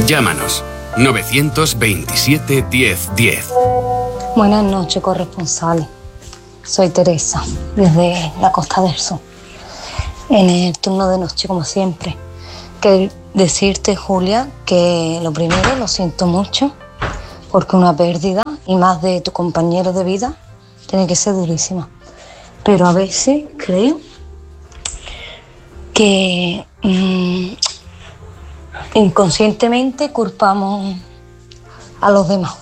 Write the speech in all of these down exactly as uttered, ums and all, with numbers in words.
Llámanos novecientos veintisiete diez diez. Buenas noches, corresponsales. Soy Teresa, desde la Costa del Sol. En el turno de noche, como siempre. Que decirte, Julia, que lo primero, lo siento mucho, porque una pérdida, y más de tu compañero de vida, tiene que ser durísima. Pero a veces creo que mmm, inconscientemente culpamos a los demás.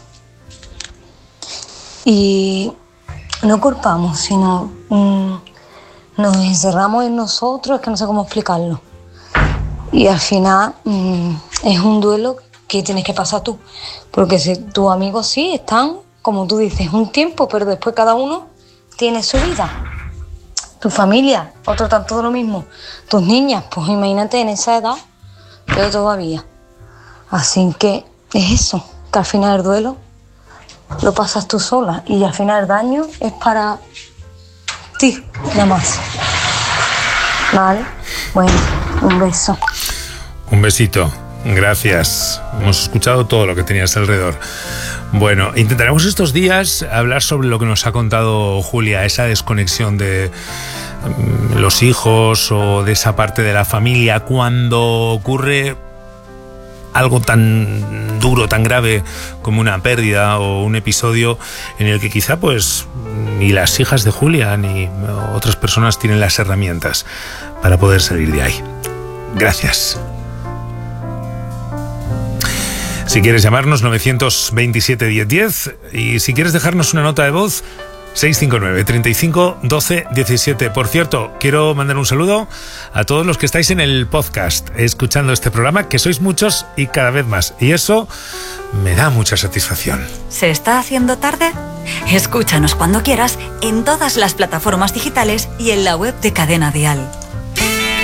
Y no culpamos, sino mmm, nos encerramos en nosotros, es que no sé cómo explicarlo. Y al final mmm, es un duelo que tienes que pasar tú. Porque si tus amigos sí están, como tú dices, un tiempo, pero después cada uno tiene su vida. Tu familia, otro tanto de lo mismo. Tus niñas, pues imagínate en esa edad, yo todavía. Así que es eso, que al final el duelo lo pasas tú sola y al final el daño es para ti, nada más. Vale, bueno, un beso. Un besito, gracias. Hemos escuchado todo lo que tenías alrededor. Bueno, intentaremos estos días hablar sobre lo que nos ha contado Julia, esa desconexión de um, los hijos o de esa parte de la familia cuando ocurre algo tan duro, tan grave como una pérdida o un episodio en el que quizá pues ni las hijas de Julia ni otras personas tienen las herramientas para poder salir de ahí. Gracias. Si quieres llamarnos, novecientos veintisiete diez diez, y si quieres dejarnos una nota de voz, seis cinco nueve, treinta y cinco, doce, diecisiete. Por cierto, quiero mandar un saludo a todos los que estáis en el podcast escuchando este programa, que sois muchos y cada vez más, y eso me da mucha satisfacción. ¿Se está haciendo tarde? Escúchanos cuando quieras en todas las plataformas digitales y en la web de Cadena Dial.